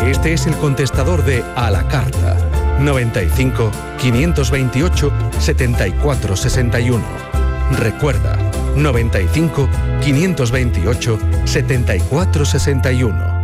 Este es el contestador de A la Carta. 95 528 74 61. Recuerda, 95 528 74 61.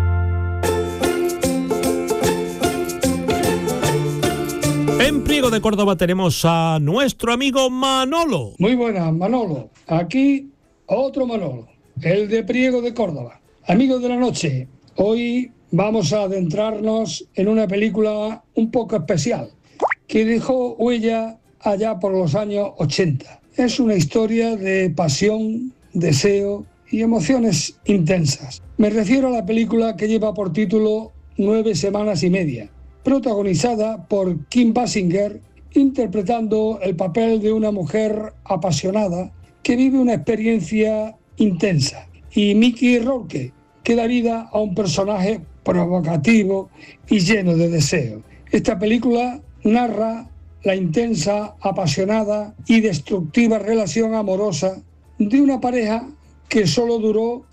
En Priego de Córdoba tenemos a nuestro amigo Manolo. Muy buenas, Manolo. Aquí otro Manolo, el de Priego de Córdoba. Amigos de la noche, hoy vamos a adentrarnos en una película un poco especial que dejó huella allá por los años 80. Es una historia de pasión, deseo y emociones intensas. Me refiero a la película que lleva por título 9 semanas y media, protagonizada por Kim Basinger, interpretando el papel de una mujer apasionada que vive una experiencia intensa, y Mickey Rourke, que da vida a un personaje provocativo y lleno de deseo. Esta película narra la intensa, apasionada y destructiva relación amorosa de una pareja que solo duró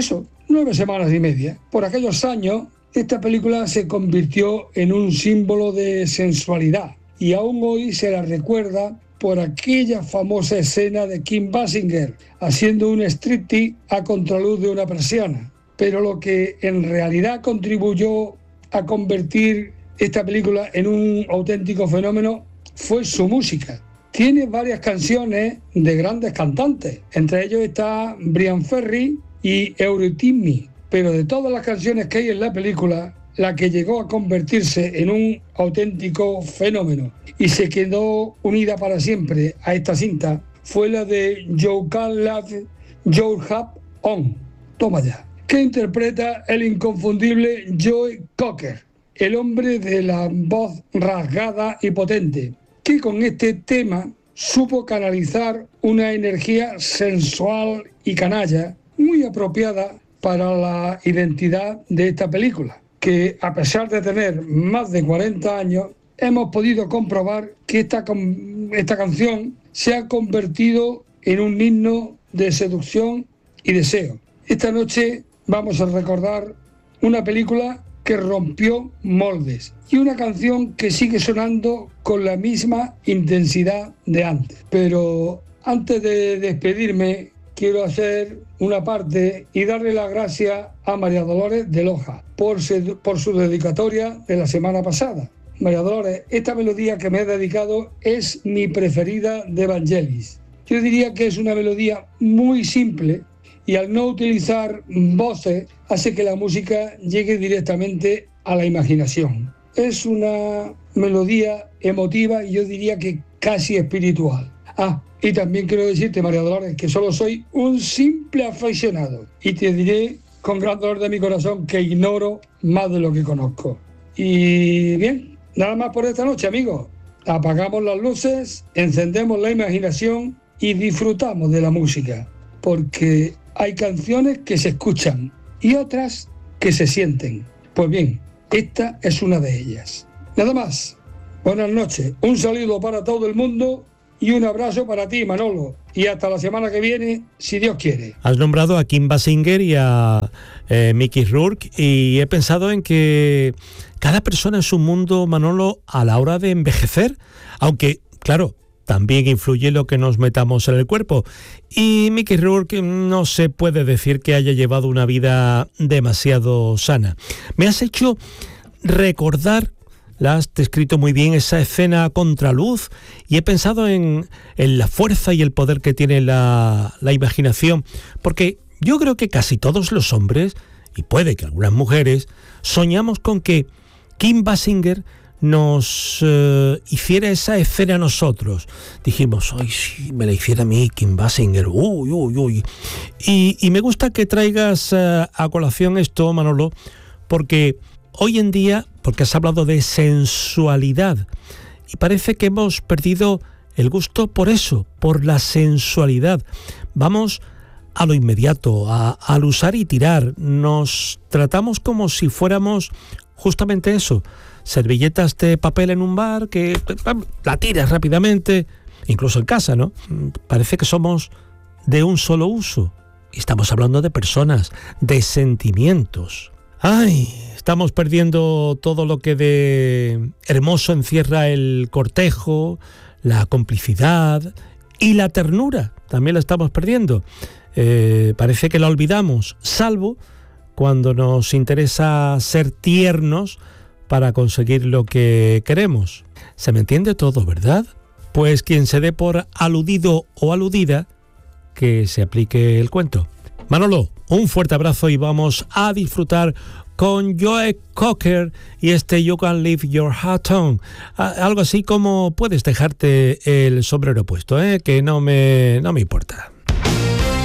9 semanas y media. Por aquellos años, esta película se convirtió en un símbolo de sensualidad y aún hoy se la recuerda por aquella famosa escena de Kim Basinger haciendo un striptease a contraluz de una persiana. Pero lo que en realidad contribuyó a convertir esta película en un auténtico fenómeno fue su música. Tiene varias canciones de grandes cantantes, entre ellos está Bryan Ferry y Eurythmics, pero de todas las canciones que hay en la película, la que llegó a convertirse en un auténtico fenómeno y se quedó unida para siempre a esta cinta fue la de You Can Leave Your Hat On, toma ya, que interpreta el inconfundible Joe Cocker, el hombre de la voz rasgada y potente, que con este tema supo canalizar una energía sensual y canalla muy apropiada para la identidad de esta película, que a pesar de tener más de 40 años, hemos podido comprobar que esta canción se ha convertido en un himno de seducción y deseo. Esta noche vamos a recordar una película que rompió moldes y una canción que sigue sonando con la misma intensidad de antes. Pero antes de despedirme, quiero hacer una parte y darle las gracias a María Dolores de Loja por su dedicatoria de la semana pasada. María Dolores, esta melodía que me he dedicado es mi preferida de Vangelis. Yo diría que es una melodía muy simple y al no utilizar voces hace que la música llegue directamente a la imaginación. Es una melodía emotiva y yo diría que casi espiritual. Y también quiero decirte, María Dolores, que solo soy un simple aficionado y te diré con gran dolor de mi corazón que ignoro más de lo que conozco. Y bien, nada más por esta noche, amigos. Apagamos las luces, encendemos la imaginación y disfrutamos de la música, porque hay canciones que se escuchan y otras que se sienten. Pues bien, esta es una de ellas. Nada más. Buenas noches. Un saludo para todo el mundo y un abrazo para ti, Manolo. Y hasta la semana que viene, si Dios quiere. Has nombrado a Kim Basinger y a Mickey Rourke y he pensado en que cada persona es un mundo, Manolo, a la hora de envejecer, aunque, claro, también influye lo que nos metamos en el cuerpo. Y Mickey Rourke no se puede decir que haya llevado una vida demasiado sana. Me has hecho recordar, la has descrito muy bien, esa escena a contraluz, y he pensado en la fuerza y el poder que tiene la imaginación, porque yo creo que casi todos los hombres, y puede que algunas mujeres, soñamos con que Kim Basinger nos hiciera esa escena a nosotros. Dijimos, ay, sí, me la hiciera a mí Kim Basinger, uy. Y me gusta que traigas a colación esto, Manolo, porque hoy en día, porque has hablado de sensualidad, y parece que hemos perdido el gusto por eso, por la sensualidad. Vamos a lo inmediato, al usar y tirar. Nos tratamos como si fuéramos justamente eso, servilletas de papel en un bar que la tiras rápidamente, incluso en casa, ¿no? Parece que somos de un solo uso. Y estamos hablando de personas, de sentimientos. Ay, estamos perdiendo todo lo que de hermoso encierra el cortejo, la complicidad y la ternura. También la estamos perdiendo. Parece que la olvidamos, salvo cuando nos interesa ser tiernos para conseguir lo que queremos. Se me entiende todo, ¿verdad? Pues quien se dé por aludido o aludida, que se aplique el cuento. Manolo, un fuerte abrazo y vamos a disfrutar con Joe Cocker y este You Can Leave Your Hat On. Algo así como puedes dejarte el sombrero puesto, que no me importa.